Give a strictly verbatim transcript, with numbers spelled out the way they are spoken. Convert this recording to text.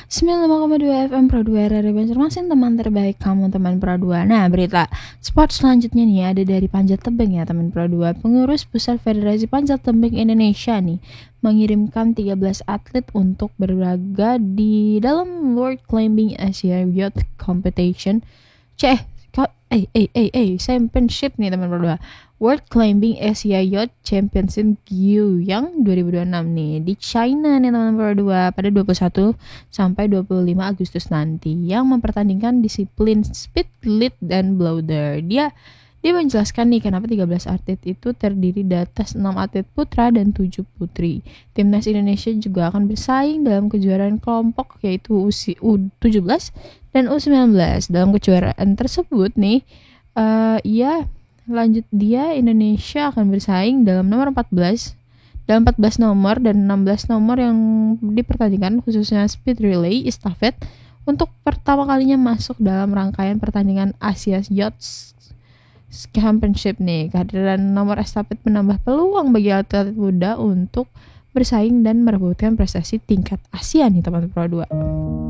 sembilan puluh lima koma dua F M Pro dua R R I Banjarmasin, teman terbaik kamu teman Pro dua. Nah, berita sport selanjutnya nih ada dari panjat tebing ya teman Pro dua. Pengurus Pusat Federasi Panjat Tebing Indonesia nih mengirimkan tiga belas atlet untuk berlaga di dalam World Climbing Asia Youth Competition. Ceh, eh eh eh eh Championship nih teman Pro dua. World Climbing Asia Youth Championship Guiyang dua ribu dua puluh enam nih di China nih teman-teman Pro dua pada dua puluh satu sampai dua puluh lima Agustus nanti, yang mempertandingkan disiplin speed, lead, dan bloater. Dia dia menjelaskan nih kenapa tiga belas atlet itu terdiri dari atas enam atlet putra dan tujuh putri. Timnas Indonesia juga akan bersaing dalam kejuaraan kelompok yaitu U tujuh belas dan U sembilan belas. Dalam kejuaraan tersebut nih uh, ia lanjut dia Indonesia akan bersaing dalam nomor empat belas dalam empat belas nomor dan enam belas nomor yang dipertandingkan, khususnya speed relay estafet untuk pertama kalinya masuk dalam rangkaian pertandingan Asia Youth Championship nih. Kehadiran nomor estafet menambah peluang bagi atlet muda untuk bersaing dan merebutkan prestasi tingkat Asia nih teman-teman Pro dua.